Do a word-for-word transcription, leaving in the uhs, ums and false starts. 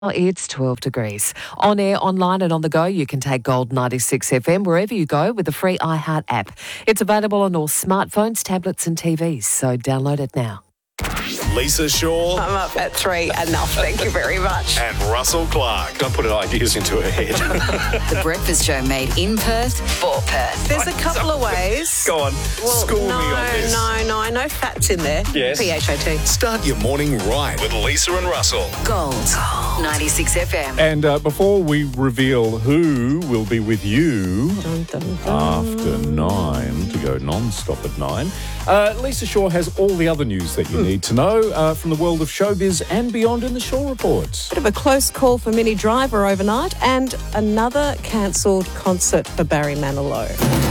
It's twelve degrees. On air, online and on the go, you can take Gold ninety-six F M wherever you go with the free iHeart app. It's available on all smartphones, tablets and T Vs, so download it now. Lisa Shaw. I'm up at three. Enough, thank you very much. And Russell Clark. Don't put ideas into her head. The Breakfast Show made in Perth for Perth. There's a couple of ways. Go on, Well, school no, me on this. No, no, I know fat's in there. Yes. P H O T. Start your morning right with Lisa and Russell. Gold ninety-six F M. And uh, before we reveal who will be with you Dun, dun, dun. after nine, to go non-stop at nine, uh, Lisa Shaw has all the other news that you Mm. need to know uh, from the world of showbiz and beyond in the Shaw Reports. Bit of a close call for Minnie Driver overnight and another cancelled concert for Barry Manilow.